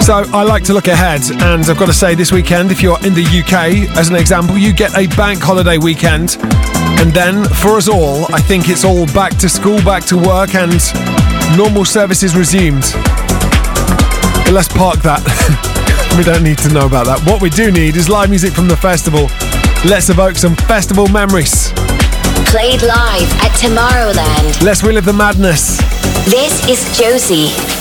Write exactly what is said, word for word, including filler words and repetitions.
So I like to look ahead, and I've got to say this weekend, if you're in the U K, as an example, you get a bank holiday weekend. And then, for us all, I think it's all back to school, back to work, and normal services resumed. But let's park that. We don't need to know about that. What we do need is live music from the festival. Let's evoke some festival memories. Played live at Tomorrowland. Let's relive the madness. This is Josie.